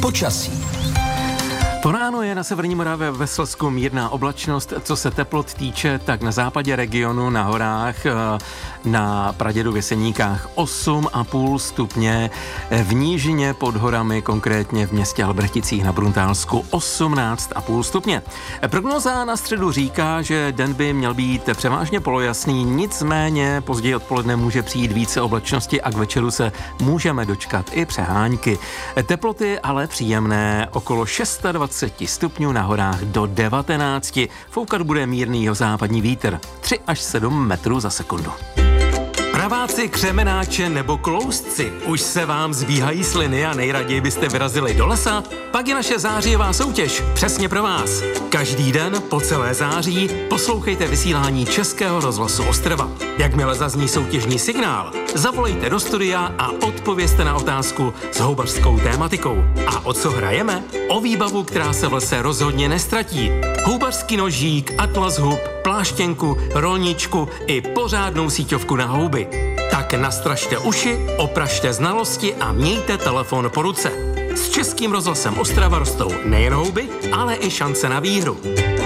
Počasí. Po ránu je na severní Moravě ve Slezsku mírná oblačnost. Co se teplot týče, tak na západě regionu, na horách, na Pradědu v Jeseníkách 8,5 stupně, v nížině pod horami, konkrétně v městě Albrechticích na Bruntálsku 18,5 stupně. Prognóza na středu říká, že den by měl být převážně polojasný, nicméně později odpoledne může přijít více oblačnosti a k večeru se můžeme dočkat i přehánky. Teploty ale příjemné, okolo 26 stupňů, na horách do 19. Foukat bude mírný západní vítr 3 až 7 metrů za sekundu. Praváci, křemenáče nebo kloustci, už se vám zbíhají sliny a nejraději byste vyrazili do lesa? Pak je naše zářijová soutěž přesně pro vás. Každý den po celé září poslouchejte vysílání Českého rozhlasu Ostrava. Jakmile zazní soutěžní signál, zavolejte do studia a odpovězte na otázku s houbařskou tématikou. A o co hrajeme? O výbavu, která se v lese rozhodně nestratí. Houbařský nožík, atlas hub, pláštěnku, rolničku i pořádnou síťovku na houby. Tak nastražte uši, opražte znalosti a mějte telefon po ruce. S Českým rozhlasem Ostrava rostou nejen houby, ale i šance na výhru.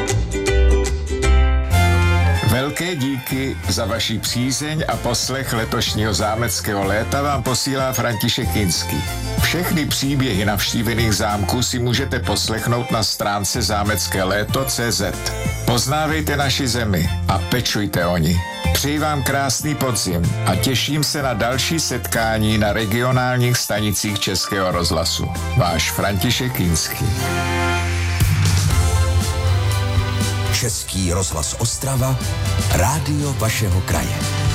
Velké díky za vaši přízeň a poslech letošního zámeckého léta vám posílá František Kinský. Všechny příběhy navštívených zámků si můžete poslechnout na stránce zámeckéléto.cz. Poznávejte naši zemi a pečujte o ni. Přeji vám krásný podzim a těším se na další setkání na regionálních stanicích Českého rozhlasu. Váš František Kinský. Český rozhlas Ostrava, rádio vašeho kraje.